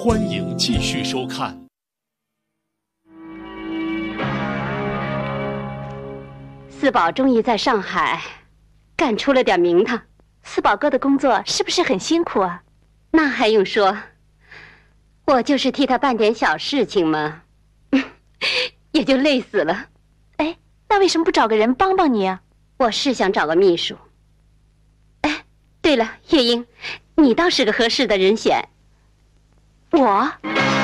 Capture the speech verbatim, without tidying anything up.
欢迎继续收看。 四宝终于在上海干出了点名堂。 四宝哥的工作是不是很辛苦啊？ 那还用说，我就是替他办点小事情嘛，也就累死了。 哎，那为什么不找个人帮帮你啊？ 我是想找个秘书。哎，对了，月英，你倒是个合适的人选。 我？